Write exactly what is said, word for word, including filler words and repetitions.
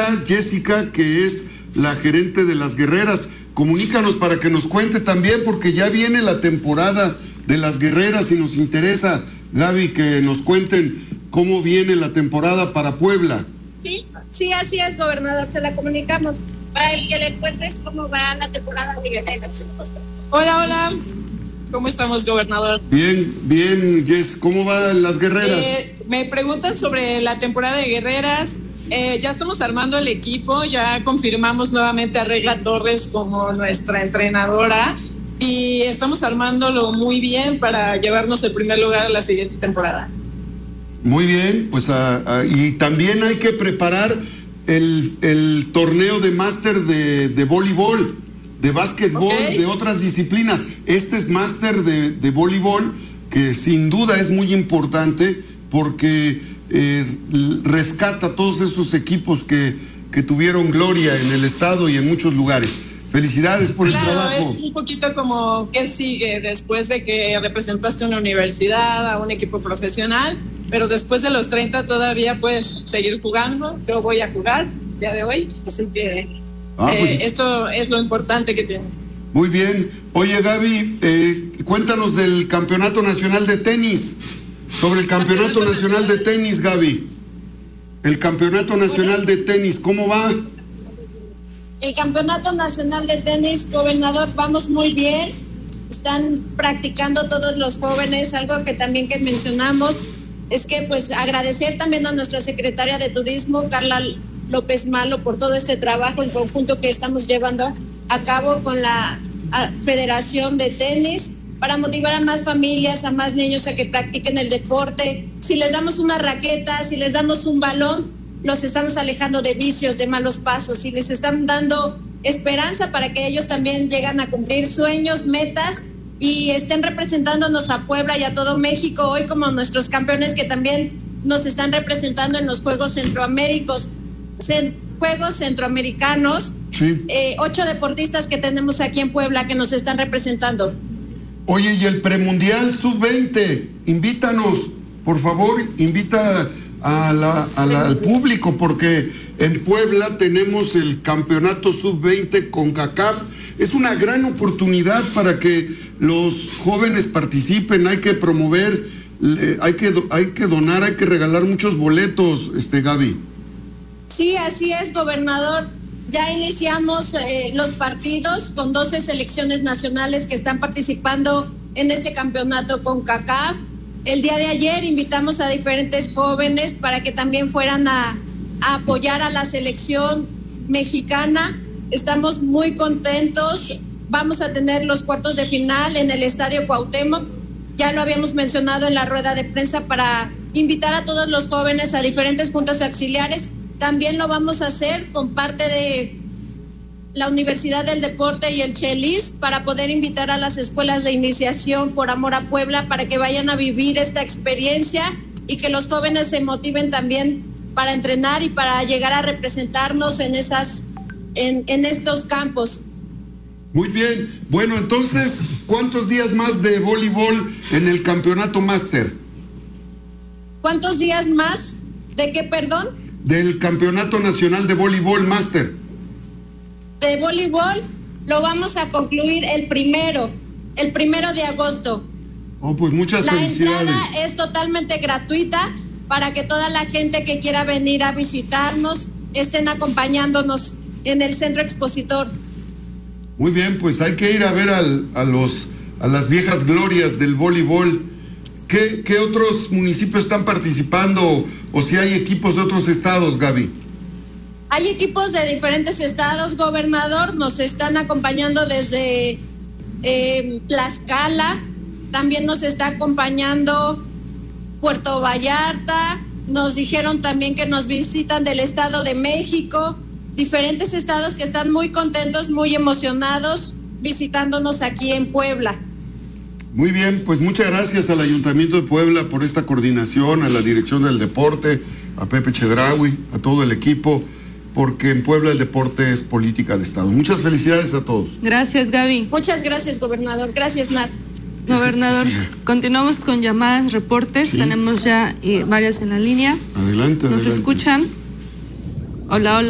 está Jessica, que es la gerente de las guerreras. Comunícanos para que nos cuente también, porque ya viene la temporada de las guerreras y nos interesa, Gaby, que nos cuenten cómo viene la temporada para Puebla. Sí, sí, así es, gobernador, se la comunicamos para el que le cuentes cómo va la temporada de guerreras. Hola, hola. ¿Cómo estamos, gobernador? Bien, bien, Jess. ¿Cómo van las guerreras? Eh, me preguntan sobre la temporada de guerreras. Eh, ya estamos armando el equipo, ya confirmamos nuevamente a Regla Torres como nuestra entrenadora y estamos armándolo muy bien para llevarnos el primer lugar a la siguiente temporada. Muy bien, pues a, a, y también hay que preparar el, el torneo de máster de, de voleibol, de básquetbol, okay, de otras disciplinas. Este es máster de, de voleibol, que sin duda es muy importante porque eh, rescata todos esos equipos que, que tuvieron gloria en el estado y en muchos lugares. Felicidades por claro, el trabajo. Es un poquito como qué sigue después de que representaste una universidad, a un equipo profesional, pero después de los treinta todavía puedes seguir jugando. Yo voy a jugar el día de hoy, así que ah, eh, pues, esto es lo importante que tiene. Muy bien. Oye, Gaby, eh, cuéntanos del Campeonato Nacional de Tenis. Sobre el Campeonato, Campeonato Nacional, Nacional de Tenis, Gaby. El Campeonato Nacional de Tenis, ¿cómo va? El Campeonato Nacional de Tenis, gobernador, vamos muy bien. Están practicando todos los jóvenes. Algo que también que mencionamos es que pues agradecer también a nuestra secretaria de Turismo, Carla López Malo, por todo este trabajo en conjunto que estamos llevando a cabo con la Federación de Tenis para motivar a más familias, a más niños a que practiquen el deporte. Si les damos una raqueta, si les damos un balón, los estamos alejando de vicios, de malos pasos, y les están dando esperanza para que ellos también lleguen a cumplir sueños, metas y estén representándonos a Puebla y a todo México hoy como nuestros campeones que también nos están representando en los Juegos Centroaméricos, Juegos Centroamericanos. Sí. Eh, ocho deportistas que tenemos aquí en Puebla que nos están representando. Oye, y el premundial sub veinte, invítanos, por favor, invita a la, a la, al público, porque en Puebla tenemos el campeonato sub veinte CONCACAF. Es una gran oportunidad para que los jóvenes participen. Hay que promover, hay que, hay que donar, hay que regalar muchos boletos, este Gaby. Sí, así es, gobernador. Ya iniciamos eh, los partidos con doce selecciones nacionales que están participando en este campeonato CONCACAF. El día de ayer invitamos a diferentes jóvenes para que también fueran a, a apoyar a la selección mexicana. Estamos muy contentos. Vamos a tener los cuartos de final en el Estadio Cuauhtémoc. Ya lo habíamos mencionado en la rueda de prensa para invitar a todos los jóvenes a diferentes juntas auxiliares. También lo vamos a hacer con parte de la Universidad del Deporte y el Chelis para poder invitar a las escuelas de iniciación por amor a Puebla para que vayan a vivir esta experiencia y que los jóvenes se motiven también para entrenar y para llegar a representarnos en esas, en, en estos campos. Muy bien. Bueno, entonces, ¿cuántos días más de voleibol en el campeonato máster? ¿Cuántos días más? ¿De qué, perdón? Del Campeonato Nacional de Voleibol Máster. De voleibol lo vamos a concluir el primero, el primero de agosto. Oh, pues muchas la felicidades. La entrada es totalmente gratuita para que toda la gente que quiera venir a visitarnos estén acompañándonos en el centro expositor. Muy bien, pues hay que ir a ver al, a los a las viejas glorias del voleibol. ¿Qué, ¿Qué otros municipios están participando o, o si hay equipos de otros estados, Gaby? Hay equipos de diferentes estados, gobernador, nos están acompañando desde eh, Tlaxcala, también nos está acompañando Puerto Vallarta, nos dijeron también que nos visitan del Estado de México, diferentes estados que están muy contentos, muy emocionados visitándonos aquí en Puebla. Muy bien, pues muchas gracias al Ayuntamiento de Puebla por esta coordinación, a la Dirección del Deporte, a Pepe Chedraui, a todo el equipo, porque en Puebla el deporte es política de Estado. Muchas felicidades a todos. Gracias, Gaby. Muchas gracias, gobernador. Gracias, Nat. Gobernador, sí, sí. Continuamos con llamadas, reportes. Sí. Tenemos ya eh, varias en la línea. Adelante, ¿Nos adelante. escuchan? Hola, hola.